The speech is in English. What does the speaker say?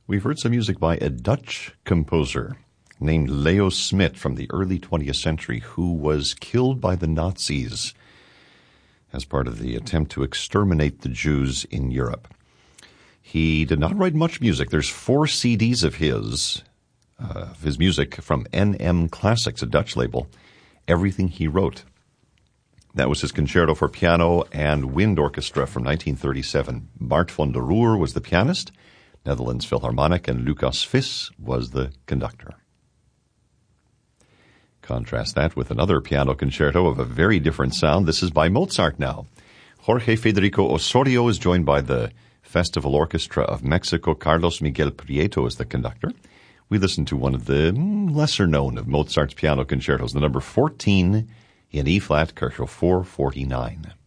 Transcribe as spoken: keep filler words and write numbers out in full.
We've heard some music by a Dutch composer named Leo Smit from the early twentieth century who was killed by the Nazis as part of the attempt to exterminate the Jews in Europe. He did not write much music. There's four C Ds of his, uh, of his music from N M Classics, a Dutch label, everything he wrote. That was his concerto for piano and wind orchestra from nineteen thirty-seven. Bart van der Roer was the pianist, Netherlands Philharmonic, and Lucas Vis was the conductor. Contrast that with another piano concerto of a very different sound. This is by Mozart now. Jorge Federico Osorio is joined by the Festival Orchestra of Mexico. Carlos Miguel Prieto is the conductor. We listen to one of the lesser-known of Mozart's piano concertos, the number fourteen in E-flat, Kirchhoff four forty-nine.